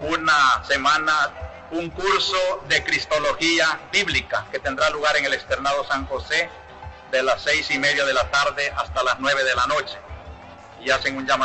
una semana, un curso de Cristología Bíblica que tendrá lugar en el Externado San José de las 6:30 de la tarde hasta las 9 de la noche. Y hacen un llamado